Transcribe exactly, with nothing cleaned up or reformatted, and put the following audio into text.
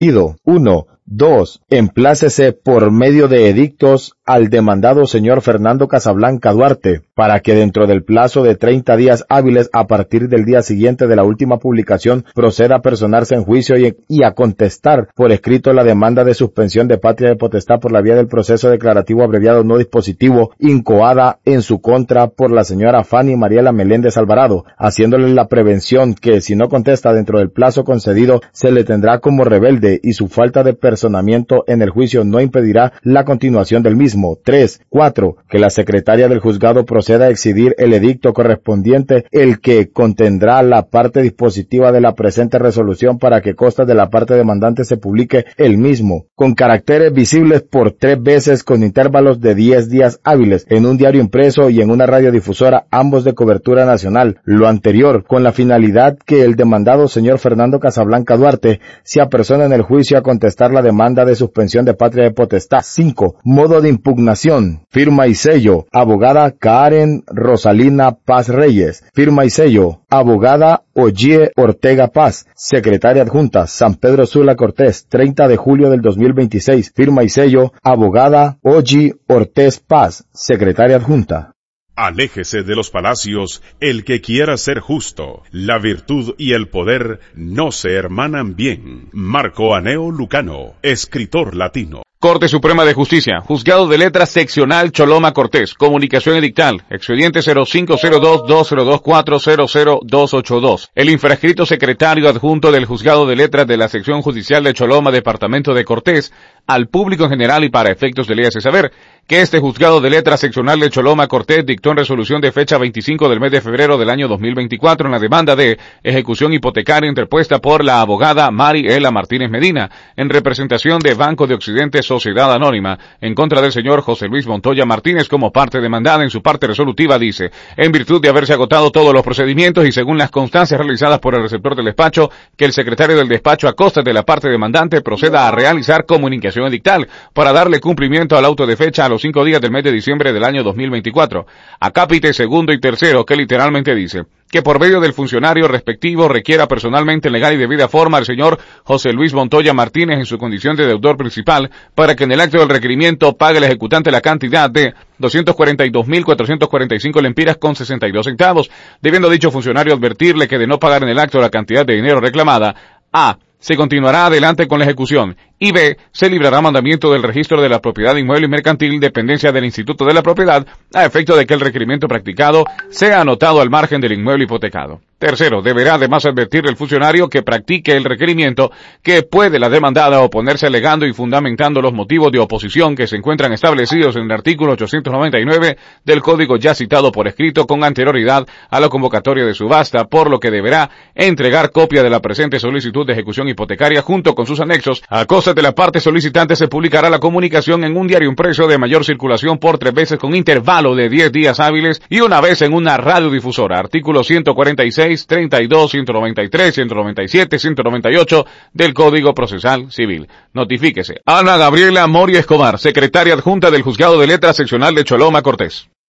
uno. dos. Emplácese por medio de edictos al demandado señor Fernando Casablanca Duarte para que dentro del plazo de treinta días hábiles a partir del día siguiente de la última publicación proceda a personarse en juicio y, y a contestar por escrito la demanda de suspensión de patria de potestad por la vía del proceso declarativo abreviado no dispositivo incoada en su contra por la señora Fanny Mariela Meléndez Alvarado, haciéndole la prevención que si no contesta dentro del plazo concedido se le tendrá como rebelde y su falta de personamiento en el juicio no impedirá la continuación del mismo. tres. cuatro. Que la secretaria del juzgado proceda a expedir el edicto correspondiente, el que contendrá la parte dispositiva de la presente resolución para que consta de la parte demandante se publique el mismo, con caracteres visibles por tres veces con intervalos de diez días hábiles, en un diario impreso y en una radiodifusora, ambos de cobertura nacional. Lo anterior, con la finalidad que el demandado señor Fernando Casablanca Duarte se apersone en el juicio a contestar la demanda de suspensión de patria de potestad. cinco. Modo de impugnación. Firma y sello. Abogada Karen Rosalina Paz Reyes. Firma y sello. Abogada Oye Ortega Paz. Secretaria adjunta. San Pedro Sula Cortés. treinta de julio del dos mil veintiséis. Firma y sello. Abogada Oye Ortez Paz. Secretaria adjunta. Aléjese de los palacios el que quiera ser justo. La virtud y el poder no se hermanan bien. Marco Aneo Lucano, escritor latino. Corte Suprema de Justicia, Juzgado de Letras Seccional Choloma Cortés, Comunicación Edictal, expediente cero cinco cero dos dos cero dos cuatro cero cero dos ocho dos. El infrascrito secretario adjunto del Juzgado de Letras de la Sección Judicial de Choloma, Departamento de Cortés, al público en general y para efectos de ley hace saber que este Juzgado de Letras Seccional de Choloma Cortés dictó en resolución de fecha veinticinco del mes de febrero del año dos mil veinticuatro en la demanda de ejecución hipotecaria interpuesta por la abogada Mari Ela Martínez Medina, en representación de Banco de Occidente Sociedad Anónima, en contra del señor José Luis Montoya Martínez como parte demandada. En su parte resolutiva dice, en virtud de haberse agotado todos los procedimientos y según las constancias realizadas por el receptor del despacho, que el secretario del despacho a costa de la parte demandante proceda a realizar comunicación edictal para darle cumplimiento al auto de fecha a los cinco días del mes de diciembre del año dos mil veinticuatro. Acápite segundo y tercero, que literalmente dice que por medio del funcionario respectivo requiera personalmente en legal y debida forma al señor José Luis Montoya Martínez en su condición de deudor principal para que en el acto del requerimiento pague el ejecutante la cantidad de doscientos cuarenta y dos mil cuatrocientos cuarenta y cinco lempiras con sesenta y dos centavos, debiendo dicho funcionario advertirle que de no pagar en el acto la cantidad de dinero reclamada, a. se continuará adelante con la ejecución, y B. se librará mandamiento del registro de la propiedad inmueble y mercantil, dependencia del Instituto de la Propiedad, a efecto de que el requerimiento practicado sea anotado al margen del inmueble hipotecado. Tercero, deberá además advertir el funcionario que practique el requerimiento que puede la demandada oponerse alegando y fundamentando los motivos de oposición que se encuentran establecidos en el artículo ochocientos noventa y nueve del Código ya citado por escrito con anterioridad a la convocatoria de subasta, por lo que deberá entregar copia de la presente solicitud de ejecución hipotecaria junto con sus anexos. A costa de la parte solicitante se publicará la comunicación en un diario impreso de mayor circulación por tres veces con intervalo de diez días hábiles y una vez en una radiodifusora. Artículo ciento cuarenta y seis, treinta y dos, ciento noventa y tres, ciento noventa y siete, ciento noventa y ocho del Código Procesal Civil. Notifíquese. Ana Gabriela Moria Escobar, secretaria adjunta del Juzgado de Letras Seccional de Choloma Cortés.